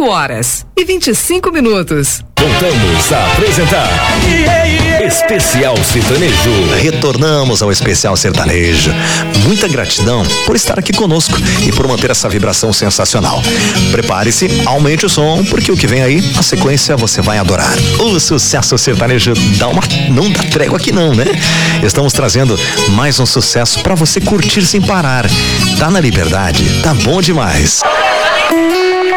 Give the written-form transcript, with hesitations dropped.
8h25. Voltamos a apresentar Especial Sertanejo. Retornamos ao Especial Sertanejo. Muita gratidão por estar aqui conosco e por manter essa vibração sensacional. Prepare-se, aumente o som, porque o que vem aí, a sequência você vai adorar. O sucesso sertanejo não dá trégua aqui não, né? Estamos trazendo mais um sucesso para você curtir sem parar. Tá na liberdade, tá bom demais.